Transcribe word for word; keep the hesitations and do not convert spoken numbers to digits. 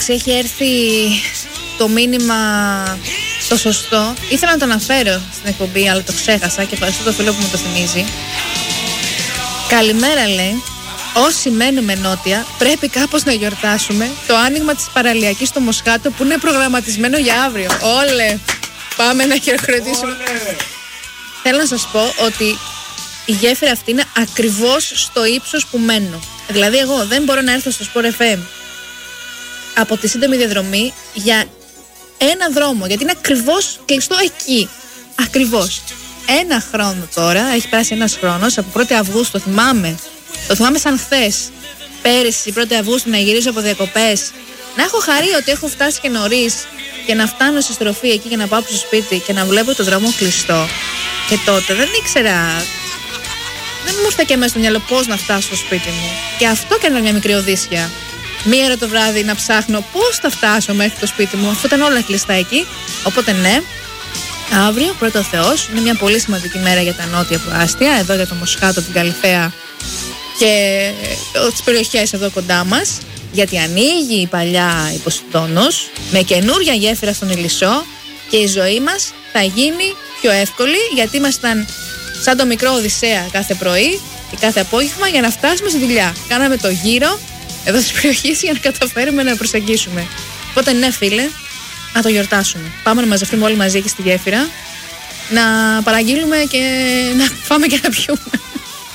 εντάξει, έχει έρθει το μήνυμα το σωστό. Ήθελα να το αναφέρω στην εκπομπή, αλλά το ξέχασα και ευχαριστώ το φίλο που μου το θυμίζει. Καλημέρα, λέει. Όσοι μένουμε νότια, πρέπει κάπως να γιορτάσουμε το άνοιγμα της παραλιακής στο Μοσχάτο που είναι προγραμματισμένο για αύριο. Όλε! Πάμε να χειροκροτήσουμε. Θέλω να σας πω ότι η γέφυρα αυτή είναι ακριβώς στο ύψος που μένω. Δηλαδή, εγώ δεν μπορώ να έρθω στο Sport εφ εμ από τη σύντομη διαδρομή για ένα δρόμο, γιατί είναι ακριβώς κλειστό εκεί. Ακριβώς. Ένα χρόνο τώρα, έχει περάσει ένας χρόνος, από πρώτη Αυγούστου, το θυμάμαι. Το θυμάμαι σαν χθες. Πέρυσι, πρώτη Αυγούστου, να γυρίζω από διακοπές. Να έχω χαρεί ότι έχω φτάσει και νωρίς και να φτάνω στη στροφή εκεί και να πάω στο σπίτι και να βλέπω το δρόμο κλειστό. Και τότε δεν ήξερα. Δεν μου ήρθε και μέσα στο μυαλό πώς να φτάσω στο σπίτι μου. Και αυτό και ήταν μια μικρή οδύσσια. Μία ώρα το βράδυ να ψάχνω πώς θα φτάσω μέχρι το σπίτι μου, αφού ήταν όλα κλειστά εκεί. Οπότε ναι, αύριο, πρώτο Θεός, είναι μια πολύ σημαντική μέρα για τα νότια προάστια, εδώ για το Μοσχάτο, την Καλυθέα και τις περιοχές εδώ κοντά μας. Γιατί ανοίγει η παλιά η Ποσειδώνος με καινούρια γέφυρα στον Ηλισσό και η ζωή μας θα γίνει πιο εύκολη, γιατί ήμασταν σαν το μικρό Οδυσσέα κάθε πρωί και κάθε απόγευμα για να φτάσουμε στη δουλειά. Κάναμε το γύρο εδώ στις περιοχές για να καταφέρουμε να προσεγγίσουμε. Οπότε ναι, φίλε, να το γιορτάσουμε. Πάμε να μαζευτούμε όλοι μαζί εκεί στη γέφυρα, να παραγγείλουμε και να φάμε και να πιούμε.